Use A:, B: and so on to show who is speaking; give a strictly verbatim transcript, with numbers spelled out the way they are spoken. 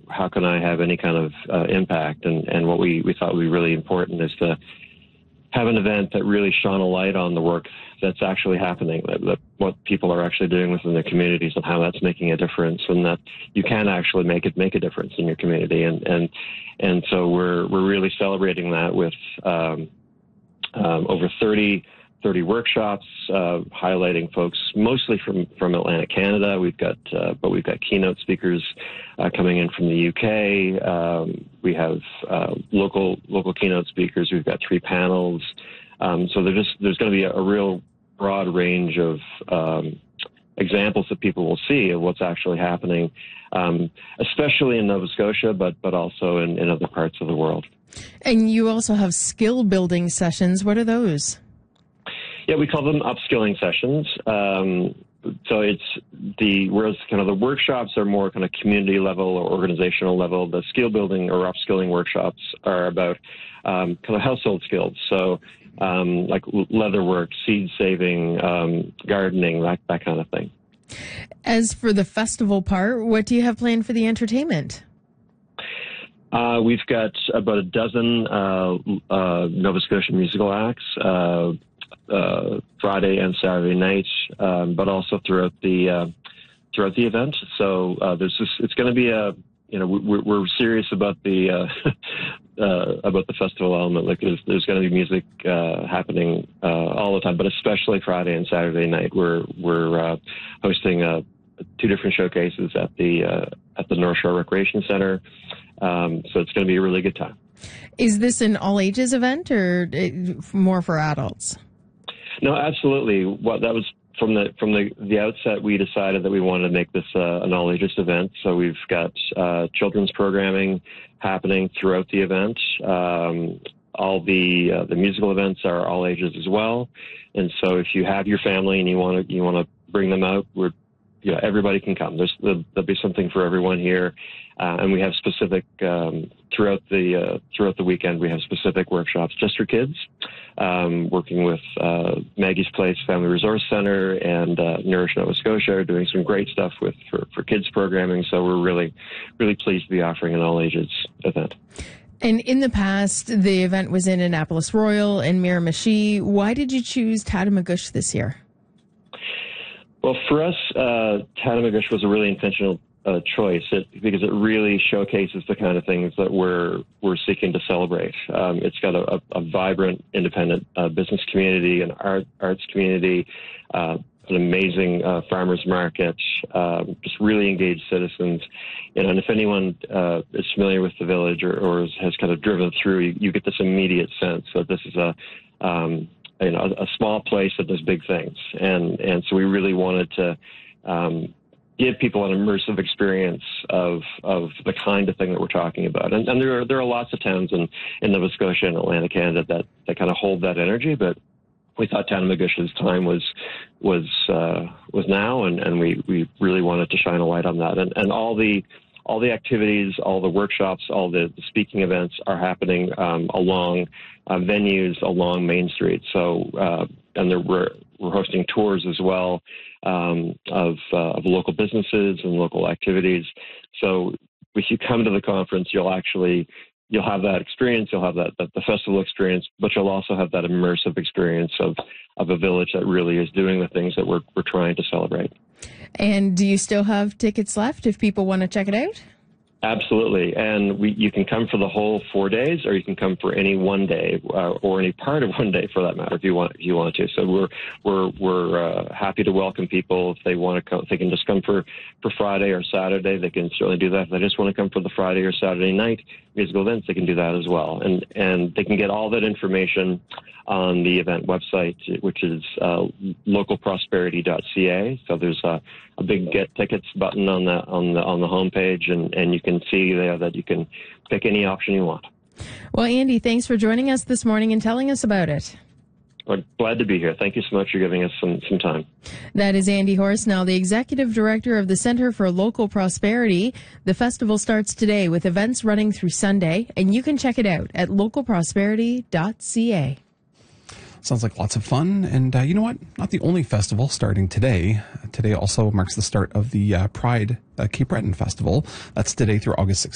A: how can I have any kind of uh, impact? And, and what we, we thought would be really important is to have an event that really shone a light on the work that's actually happening, that, that what people are actually doing within their communities and how that's making a difference, and that you can actually make it make a difference in your community. And and and so we're we're really celebrating that with um, um, over thirty workshops, uh, highlighting folks mostly from, from Atlantic Canada. We've got, uh, but we've got keynote speakers uh, coming in from the U K. Um, we have uh, local local keynote speakers. We've got three panels. Um, so there's just there's going to be a, a real broad range of um, examples that people will see of what's actually happening, um, especially in Nova Scotia, but but also in, in other parts of the world.
B: And you also have skill building sessions. What are those?
A: Yeah, we call them upskilling sessions. Um, so it's the, whereas kind of the workshops are more kind of community level or organizational level, the skill building or upskilling workshops are about um, kind of household skills. So um, like leatherwork, seed saving, um, gardening, that, that kind of thing.
B: As for the festival part, what do you have planned for the entertainment?
A: Uh, we've got about a dozen uh, uh, Nova Scotian musical acts, uh, Uh, Friday and Saturday nights, um, but also throughout the uh, throughout the event. So uh, there's this, it's going to be a you know we're, we're serious about the uh, uh, about the festival element. Like there's, there's going to be music uh, happening uh, all the time, but especially Friday and Saturday night. We're we're uh, hosting uh, two different showcases at the uh, at the North Shore Recreation Center. Um, so it's going to be a really good time.
B: Is this an all ages event or more for adults?
A: No, absolutely. Well, that was from the from the, the outset. We decided that we wanted to make this uh, an all ages event. So we've got uh, children's programming happening throughout the event. Um, all the uh, the musical events are all ages as well. And so if you have your family and you want to you want to bring them out, we're you know, everybody can come. There's there'll, there'll be something for everyone here, uh, and we have specific um, throughout the uh, throughout the weekend. We have specific workshops just for kids, um, working with uh, Maggie's Place Family Resource Center and uh, Nourish Nova Scotia, are doing some great stuff with for, for kids programming. So we're really really pleased to be offering an all ages event.
B: And in the past, the event was in Annapolis Royal and Miramichi. Why did you choose Tatamagouche this year?
A: Well, for us, uh, Tatamagouche was a really intentional uh, choice it, because it really showcases the kind of things that we're we're seeking to celebrate. Um, it's got a, a, a vibrant, independent uh, business community, an art arts community, uh, an amazing uh, farmers market, um, just really engaged citizens. You know, and if anyone uh, is familiar with the village or, or has kind of driven through, you, you get this immediate sense that this is a um, you know, a, a small place that does big things. And, and so we really wanted to um, give people an immersive experience of of the kind of thing that we're talking about. And, and there are there are lots of towns in, in Nova Scotia and Atlantic Canada that, that kind of hold that energy, but we thought Tatamagouche's time was was uh, was now, and, and we, we really wanted to shine a light on that. And, and all the all the activities, all the workshops, all the, the speaking events are happening um, along uh, venues along Main Street. So, uh, and there, we're we're hosting tours as well um, of uh, of local businesses and local activities. So, if you come to the conference, you'll actually you'll have that experience. You'll have that, that the festival experience, but you'll also have that immersive experience of of a village that really is doing the things that we're we're trying to celebrate.
B: And do you still have tickets left if people want to check it out?
A: Absolutely. And we, you can come for the whole four days, or you can come for any one day, uh, or any part of one day for that matter, if you want, if you want to. So we're, we're, we're, uh, happy to welcome people. If they want to come, if they can just come for, for Friday or Saturday, they can certainly do that. If they just want to come for the Friday or Saturday night musical events, they can do that as well. And, and they can get all that information on the event website, which is uh, local prosperity dot c a. So there's a, a big get tickets button on the on the on the homepage, and, and you can see there that you can pick any option you want.
B: Well, Andy, thanks for joining us this morning and telling us about it.
A: We're glad to be here. Thank you so much for giving us some, some time.
B: That is Andy Horsnell, the Executive Director of the Center for Local Prosperity. The festival starts today with events running through Sunday, and you can check it out at local prosperity dot c a.
C: Sounds like lots of fun. And uh, you know what? Not the only festival starting today. Today also marks the start of the uh, Pride uh, Cape Breton Festival. That's today through August sixteenth.